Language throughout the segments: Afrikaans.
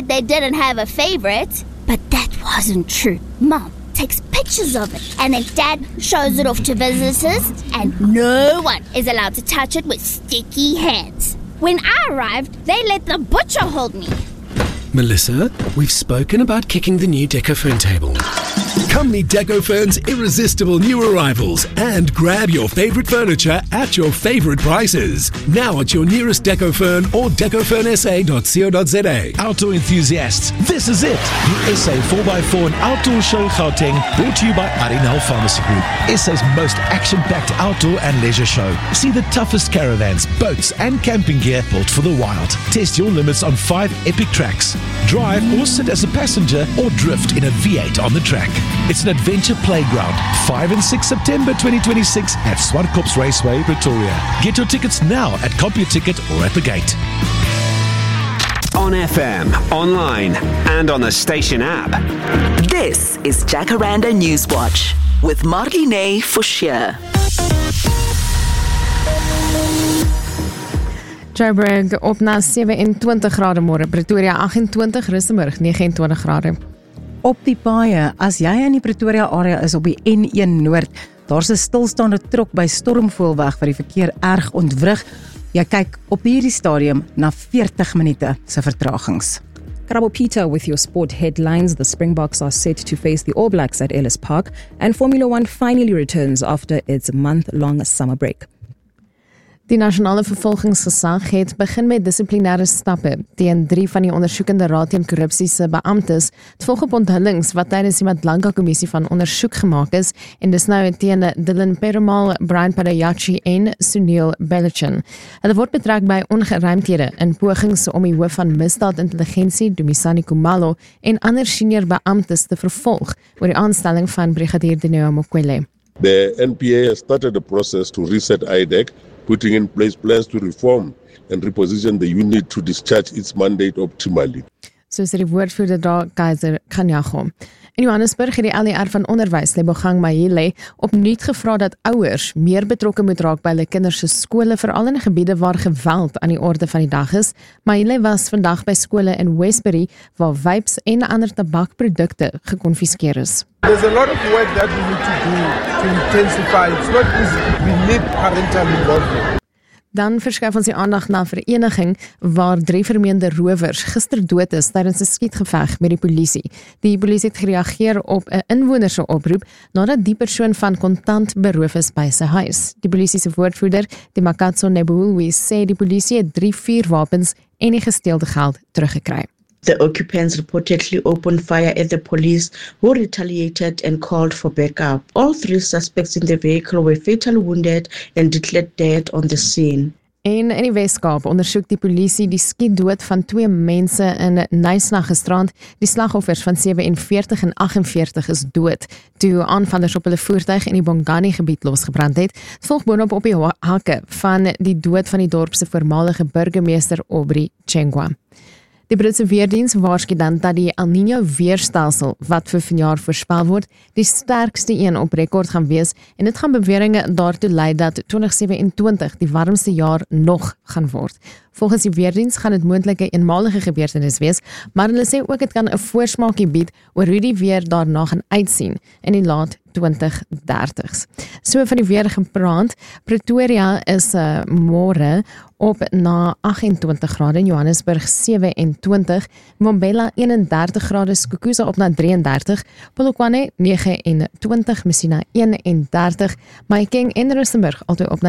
said they didn't have a favorite, but that wasn't true. Mom takes pictures of it, and then Dad shows it off to visitors, and no one is allowed to touch it with sticky hands. When I arrived, they let the butcher hold me. Melissa, we've spoken about kicking the new Decofern table. Come meet Decofern's irresistible new arrivals and grab your favorite furniture at your favorite prices. Now at your nearest Decofern or decofernsa.co.za. Outdoor enthusiasts, this is it. The SA 4x4 and Outdoor Show Gauteng, brought to you by Arinal Pharmacy Group. SA's most action-packed outdoor and leisure show. See the toughest caravans, boats and camping gear built for the wild. Test your limits on 5 epic tracks. Drive or sit as a passenger or drift in a V8 on the track. It's an adventure playground. 5 and 6 September 2026 at Swartkops Raceway, Pretoria. Get your tickets now at CompuTicket or at the gate. On FM, online, and on the station app. This is Jacaranda Newswatch with Marlene Forshire. Joburg op na 27 grade môre, Pretoria 28, Rustenburg 29 grade. Op die paaie, as jy in die Pretoria area is op die N1 Noord, daar's 'n stilstaande trok by Stormvoelweg wat die verkeer erg ontwrig. Jy kyk op hierdie stadium na 40 minute se vertragings. Karabo Peter with your sport headlines. The Springboks are set to face the All Blacks at Ellis Park, and Formula 1 finally returns after its month-long summer break. Die nasionale vervolgingsgesag het begin met dissiplinêre stappe teen 3 van die ondersoekende raad teen korrupsie se beamptes. Dit volg op onthullings wat tydens die Madlanka-kommissie van ondersoek gemaak is, en dis nou teen Dylan Perumal, Brian Padayachi en Sunil Belichin. Hulle word betrek by ongeruimthede in pogings om die hoof van misdaadintelligensie, Dumisani Kumalo, en ander senior beamptes te vervolg oor die aanstelling van brigadier Dineo Mokwele. The NPA has started a process to reset IDEC, putting in place plans to reform and reposition the unit to discharge its mandate optimally. So sê die woordvoerder daar, Kaiser Kanyago. In Johannesburg het die LER van onderwys, Lebogang Mahile, opnuut gevra dat ouers meer betrokke moet raak by hulle kinders se skole, veral in gebiede waar geweld aan die orde van die dag is. Mahile was vandag by skole in Westbury waar vapes en ander tabakprodukte gekonfiskeer is. There's a lot of work that we need to do to intensify. It's not easy. We need parental involvement. Dan verskuif ons die aandag na vereniging waar 3 vermeende rowers gister dood is tydens 'n skietgeveg met die polisie. Die polisie het gereageer op 'n inwoner se oproep nadat die persoon van kontant beroof is by sy huis. Die polisie se woordvoerder, Makatso Nebulwi, sê die polisie het 3 vuurwapens en die gesteelde geld teruggekry. The occupants reportedly opened fire at the police, who retaliated and called for backup. All 3 suspects in the vehicle were fatally wounded and declared dead on the scene. En in die Weskaap ondersoek die polisie die skietdood van 2 mense in Nysna gisterand. Die slagoffers van 47 en 48 is dood toe aanvallers op hulle voertuig in die Bongani gebied losgebrand het. Dit volg boonop op die hakke van die dood van die dorp se voormalige burgemeester Aubrey Chengwa. Die Britse weerdiens waarsku dan dat die El Niño weerstelsel wat vir vanjaar voorspel word, die sterkste een op rekord gaan wees, en dit gaan beweringe daartoe lei dat 2027 die warmste jaar nog gaan word. Volgens die weerdiens gaan dit moontlik 'n eenmalige gebeurtenis wees, maar hulle sê ook dit kan 'n voorsmaakie bied oor hoe die weer daarna gaan uitsien in die laat 2030s. So van die weer gepraat, Pretoria is môre op na 28 grade, in Johannesburg 27, Mbombela 31 grade, Skukuza op na 33, Polokwane 29, Messina 31, Mahikeng en Rustenburg altyd op na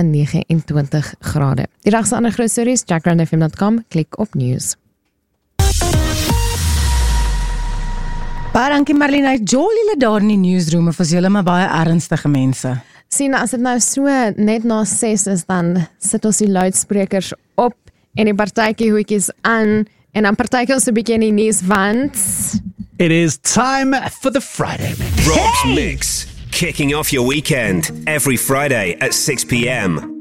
29 grade. Die regse ander groot stories, jacarandafm.com, klik op news. Baie dankie Marlene, jol julle daar in die newsroom, of is julle maar baie ernstige mense? Sien, as dit nou so net na 6 is, dan sit ons die luidsprekers op en die partytjie hoetjies aan, en dan partytjie ons 'n bietjie in die nuus, want It is time for the Friday Mix. Rob's Mix, kicking off your weekend every Friday at 6 p.m.